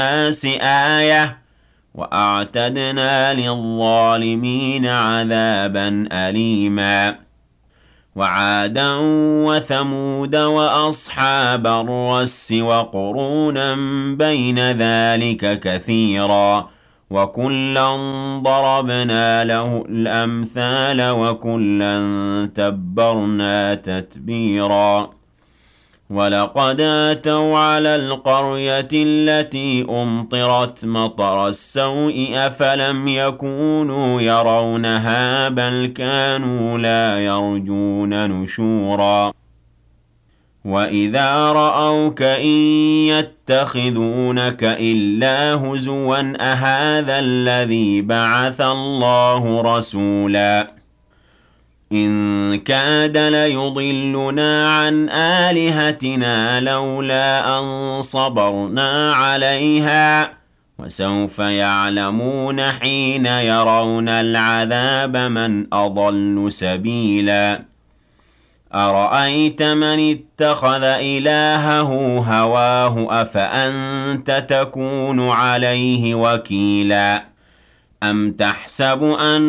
الناس آية وأعتدنا للظالمين عذابا أليما وعادا وثمود وأصحاب الرس وقرونا بين ذلك كثيرا وكلا ضربنا له الأمثال وكلا تبرنا تتبيرا ولقد أتوا على القرية التي أمطرت مطر السوء أفلم يكونوا يرونها بل كانوا لا يرجون نشورا وإذا رأوك إن يتخذونك إلا هزوا أهذا الذي بعث الله رسولا إن كاد ليضلنا عن آلهتنا لولا أن صبرنا عليها وسوف يعلمون حين يرون العذاب من أضل سبيلا أرأيت من اتخذ إلهه هواه أفأنت تكون عليه وكيلا أم تحسب أن